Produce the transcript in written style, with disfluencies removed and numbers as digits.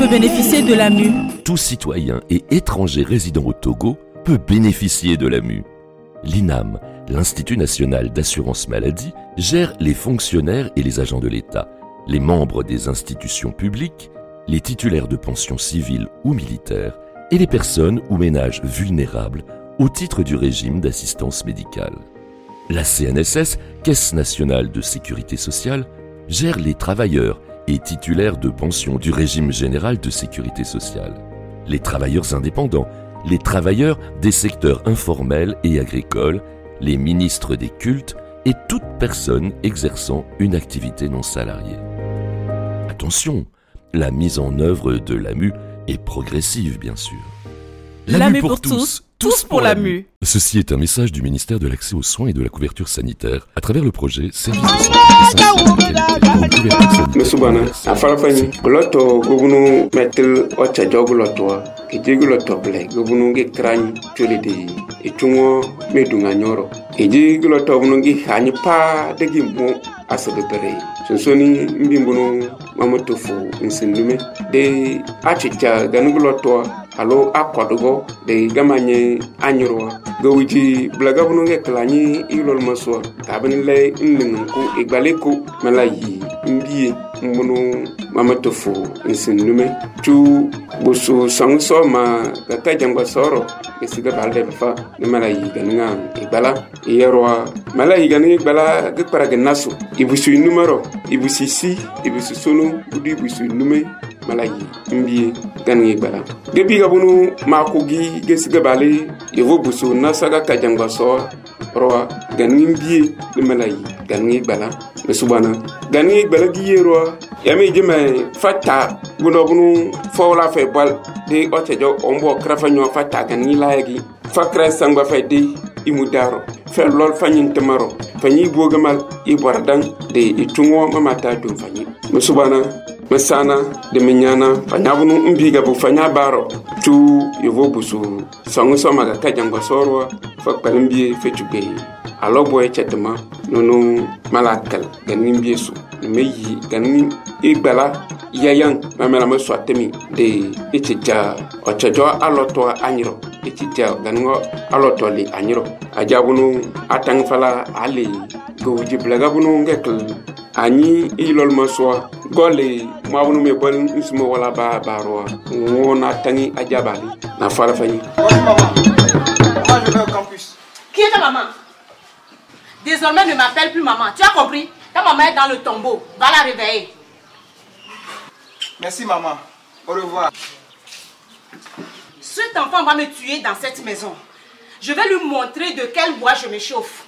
peut bénéficier de l'AMU? Tout citoyen et étranger résidant au Togo peut bénéficier de l'AMU. L'INAM, l'Institut national d'assurance maladie, gère les fonctionnaires et les agents de l'État, les membres des institutions publiques, les titulaires de pensions civiles ou militaires et les personnes ou ménages vulnérables au titre du régime d'assistance médicale. La CNSS, Caisse nationale de sécurité sociale, gère les travailleurs et titulaires de pensions du régime général de sécurité sociale, les travailleurs indépendants, les travailleurs des secteurs informels et agricoles, les ministres des cultes et toute personne exerçant une activité non salariée. Attention, la mise en œuvre de l'AMU est progressive, bien sûr. L'AMU pour tous, tous pour l'AMU. Ceci est un message du ministère de l'Accès aux soins et de la couverture sanitaire à travers le projet Service de santé et Mesubana, afalafani, loto gobunu metel ocha jogu loto, kijegu loto ble, gobunu ge krani tolede, itungo medunga nyoro. Kijegu loto bunu ge hanyi pa degi mo asabere. Sonsoni mbimbuno mamotofu nsindume de achicha ganugu loto alo akwadugo de gamanye anyurwa gawiji blaga bununge klani ilol maswa tabani le nningu igbaleko malayi mbiye mbunu mamatofu nsindume tu busu sangso ma kaka jangwa soro esiga balde fa ne malayi ganinga igbala yerwa malayi ganinga igbala gepara genaso ibusu numero ibusi si ibusu sonu udi ibusu nume malayi mbiye ganinga igbala gebi gabunu makugi gesiga bale yevo busu nasaga kajangwa so roa ganinga mbiye ne malayi ganinga igbala mesubana ganinga igbala giyerwa yami jeme fata bunu fawla fe bal de otejo ombo krafanyo fata ganinga layagi fakra sangba fe de imudaro fe lol fanyin temaro fanyi bogamal ibordan de itungo mamata dum fanyi mesubana mesana de menyana fanyabunu mbiga bu fanya baro tu yevo busu sangu soma ga kajangwa sorwa fakpalimbi fetube alo boy chetma nono malakal ganin biesu meyi ganin igbala yayan mamela me swatemi de etija ochajo aloto anyiro etija ganingo aloto li anyiro ajabunu atang fala ali gowji blaga bunu ngekl ani ilol maswa gole mabunu me bon ismo wala ba barwa wona tangi ajabali na fala fani. Je vais au campus. Qui est ta maman? Désormais, ne m'appelle plus maman. Tu as compris? Ta maman est dans le tombeau. Va la réveiller. Merci maman. Au revoir. Cet enfant va me tuer dans cette maison. Je vais lui montrer de quel bois je me chauffe.